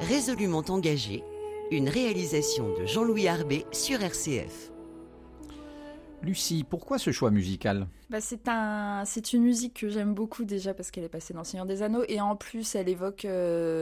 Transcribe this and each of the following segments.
Résolument engagé, une réalisation de Jean-Louis Arbé sur RCF. Lucie, pourquoi ce choix musical ? C'est une musique que j'aime beaucoup déjà parce qu'elle est passée dans Le Seigneur des Anneaux et en plus elle évoque tout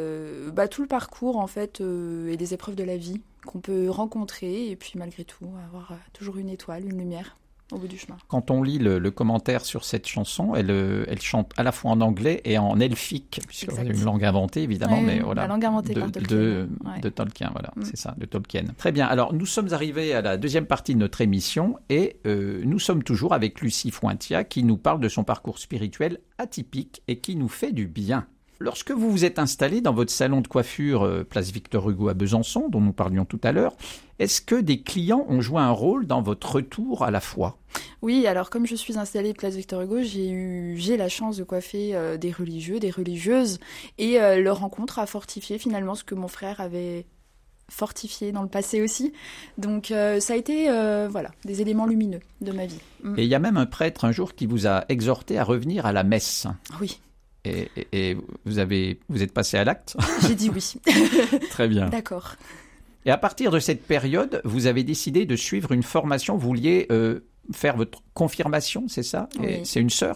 le parcours en fait et les épreuves de la vie qu'on peut rencontrer et puis malgré tout avoir toujours une étoile, une lumière au bout du chemin. Quand on lit le commentaire sur cette chanson, elle chante à la fois en anglais et en elfique, puisque c'est une langue inventée évidemment, oui, mais voilà, la langue inventée par Tolkien. de Tolkien, voilà, c'est ça, de Tolkien. Très bien, alors nous sommes arrivés à la deuxième partie de notre émission et nous sommes toujours avec Lucie Fointia qui nous parle de son parcours spirituel atypique et qui nous fait du bien. Lorsque vous vous êtes installé dans votre salon de coiffure place Victor Hugo à Besançon, dont nous parlions tout à l'heure, est-ce que des clients ont joué un rôle dans votre retour à la foi ? Oui, alors comme je suis installée place Victor Hugo, j'ai la chance de coiffer des religieux, des religieuses, et leur rencontre a fortifié finalement ce que mon frère avait fortifié dans le passé aussi. Donc ça a été des éléments lumineux de ma vie. Et il y a même un prêtre un jour qui vous a exhorté à revenir à la messe. Oui. Et vous êtes passé à l'acte ? J'ai dit oui. Très bien. D'accord. Et à partir de cette période, vous avez décidé de suivre une formation. Vous vouliez faire votre confirmation, c'est ça ? Oui. Et c'est une sœur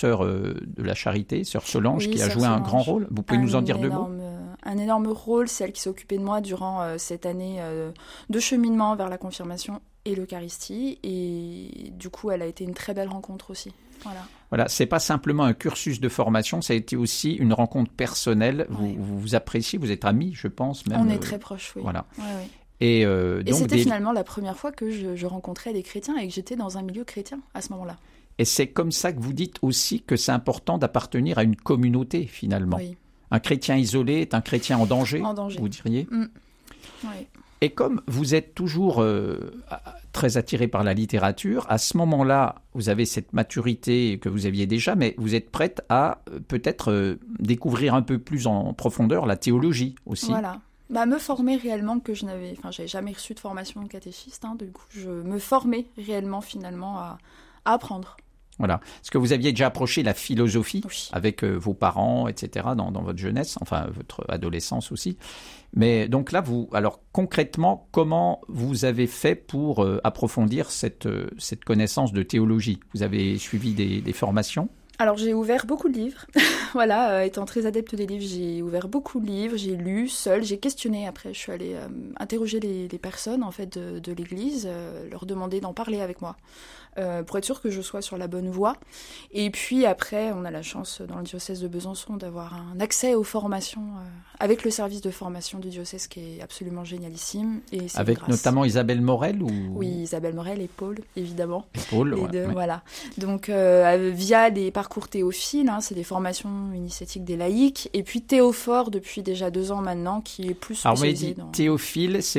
de la Charité, sœur Solange, qui a joué un grand rôle. Vous pouvez nous en dire deux mots ? Un énorme rôle, c'est elle qui s'est occupée de moi durant cette année de cheminement vers la confirmation et l'Eucharistie. Et du coup, elle a été une très belle rencontre aussi. Voilà, c'est pas simplement un cursus de formation, ça a été aussi une rencontre personnelle. Oui. Vous appréciez, vous êtes amis, je pense. Même, on est très proches, oui. Voilà. Oui. Et donc c'était finalement la première fois que je rencontrais des chrétiens et que j'étais dans un milieu chrétien à ce moment-là. Et c'est comme ça que vous dites aussi que c'est important d'appartenir à une communauté, finalement. Oui. Un chrétien isolé est un chrétien en danger, vous diriez ? Oui. Et comme vous êtes toujours très attiré par la littérature, à ce moment-là, vous avez cette maturité que vous aviez déjà, mais vous êtes prête à peut-être découvrir un peu plus en profondeur la théologie aussi. Voilà. Me former réellement, j'avais jamais reçu de formation de catéchiste, du coup je me formais réellement finalement à apprendre. Voilà. Est-ce que vous aviez déjà approché la philosophie avec vos parents, etc., dans votre jeunesse, enfin votre adolescence aussi. Mais donc là, alors concrètement, comment vous avez fait pour approfondir cette connaissance de théologie ? Vous avez suivi des formations ? Alors j'ai ouvert beaucoup de livres, étant très adepte des livres, j'ai ouvert beaucoup de livres, j'ai lu seule, j'ai questionné, après je suis allée interroger les personnes en fait de l'église, leur demander d'en parler avec moi, pour être sûre que je sois sur la bonne voie. Et puis après, on a la chance dans le diocèse de Besançon d'avoir un accès aux formations, avec le service de formation du diocèse qui est absolument génialissime. Et c'est avec notamment Isabelle Morel Oui, Isabelle Morel et Paul, évidemment. Et Paul, les deux, voilà. Donc via les parcours Théophile, c'est des formations initiatiques des laïcs, et puis Théophore depuis déjà 2 ans maintenant, qui est plus spécialisé dans... Théophile, c'est